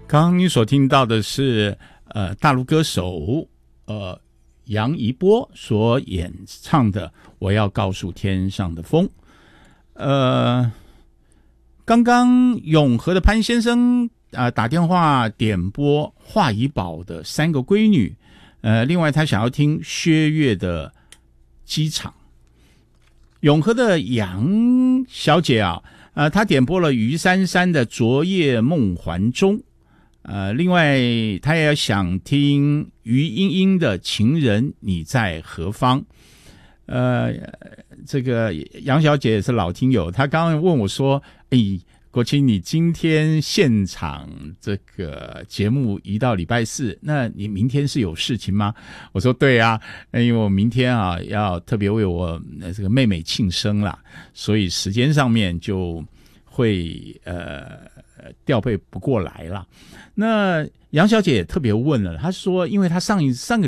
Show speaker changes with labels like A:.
A: 刚刚你所听到的是大陆歌手杨怡波所演唱的《我要告诉天上的风》。刚刚永和的潘先生打电话点播华怡宝的三个闺女，另外他想要听薛岳的机场。永和的杨小姐她点播了于珊珊的昨夜梦还中。另外他也想听于莺莺的情人你在何方。这个杨小姐也是老听友，她刚刚问我说国清你今天现场这个节目移到礼拜四，那你明天是有事情吗？我说对啊，因为我明天要特别为我这个妹妹庆生啦，所以时间上面就会调配不过来啦。那杨小姐也特别问了，她说因为她上个